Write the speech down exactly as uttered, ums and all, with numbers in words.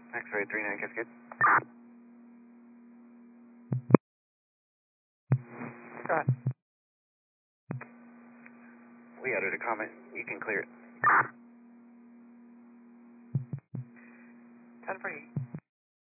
X-ray three nine Cascade. Go ahead. We added a comment. You can clear it. ten forty-eight.